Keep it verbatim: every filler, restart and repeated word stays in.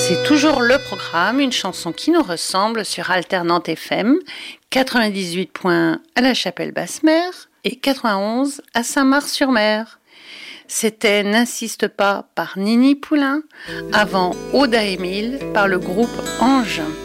C'est toujours le programme, une chanson qui nous ressemble sur Alternante F M, quatre-vingt-dix-huit points à la Chapelle-Basse-Mer et quatre-vingt-onze à Saint-Mars-sur-Mer. C'était N'insiste pas par Nini Poulain, avant Oda Émile par le groupe Ange.